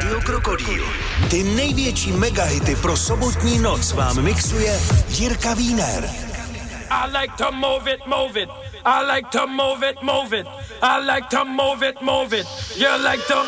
Rádio Krokodýl. Ty největší megahity pro sobotní noc vám mixuje Jirka Wiener. I like to move it, move it. I like to move it, move it. I like to move it, move it. You like to